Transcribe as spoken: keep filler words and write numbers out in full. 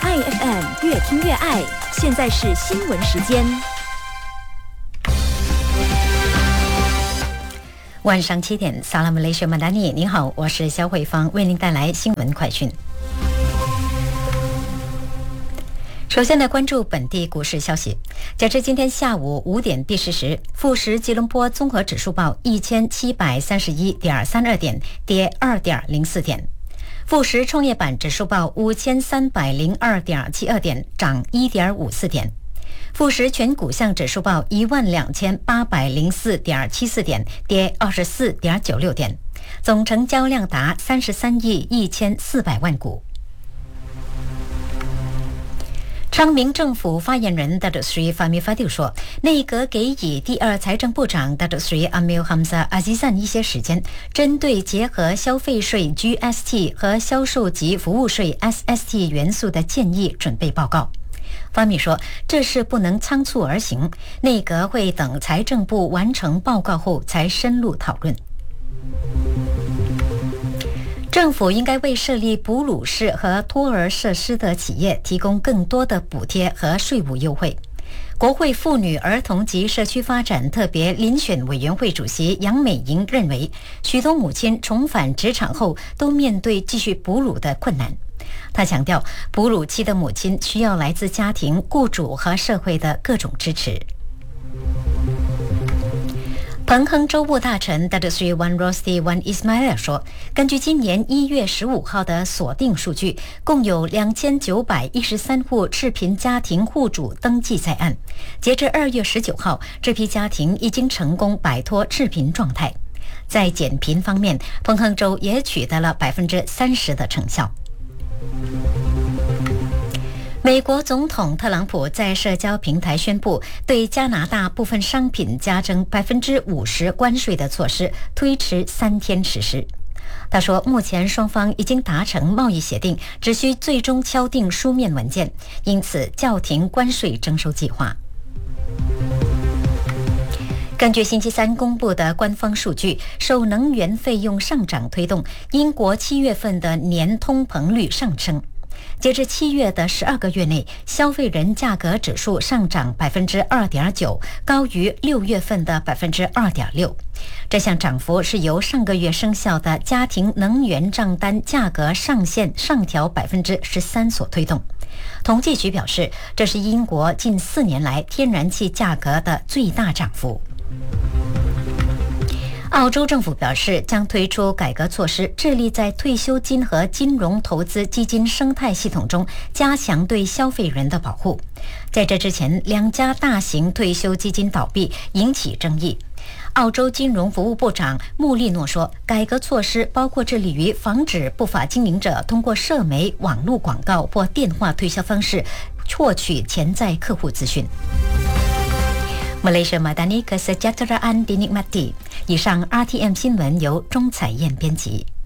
爱 F M 越听越爱，现在是新闻时间。 晚上七点，萨拉姆雷雪曼达尼，您好，我是肖慧芳，为您带来新闻快讯。首先来关注本地股市消息。截至今天下午五点毕市时，富时吉隆坡综合指数报一千七百三十一点三二点，跌二点零四点；富时创业板指数报五千三百零二点七二点，涨一点五四点；富时全股项指数报一万两千八百零四点七四点，跌二十四点九六点，总成交量达三十三亿一千四百万股。昌明政府发言人 Datuk Seri Fahmi Fadil 说，内阁给予第二财政部长 Datuk Seri Amil Hamzah Azizan 一些时间，针对结合消费税 G S T 和销售及服务税 S S T 元素的建议准备报告。法米说，这是不能仓促而行，内阁会等财政部完成报告后才深入讨论。政府应该为设立哺乳室和托儿设施的企业提供更多的补贴和税务优惠。国会妇女儿童及社区发展特别遴选委员会主席杨美莹认为，许多母亲重返职场后都面对继续哺乳的困难。她强调，哺乳期的母亲需要来自家庭、雇主和社会的各种支持。彭亨州务大臣 Datuk Seri Wan Rosli Wan Ismail 说，根据今年一月十五号的锁定数据，共有两千九百一十三户赤贫家庭户主登记在案。截至二月十九号，这批家庭已经成功摆脱赤贫状态。在减贫方面，彭亨州也取得了百分之三十的成效。美国总统特朗普在社交平台宣布对加拿大部分商品加征百分之五十关税的措施推迟三天实施。他说，目前双方已经达成贸易协定，只需最终敲定书面文件，因此叫停关税征收计划。根据星期三公布的官方数据，受能源费用上涨推动，英国七月份的年通膨率上升。截至七月的十二个月内，消费人价格指数上涨百分之二点九，高于六月份的百分之二点六。这项涨幅是由上个月生效的家庭能源账单价格上限上调百分之十三所推动。统计局表示，这是英国近四年来天然气价格的最大涨幅。澳洲政府表示，将推出改革措施，致力在退休金和金融投资基金生态系统中加强对消费人的保护。在这之前，两家大型退休基金倒闭，引起争议。澳洲金融服务部长穆利诺说，改革措施包括致力于防止不法经营者通过社媒、网络广告或电话推销方式获取潜在客户资讯。Malaysia Madani Kesejahteraan dinikmati。以上 R T M 新闻由钟彩燕编辑。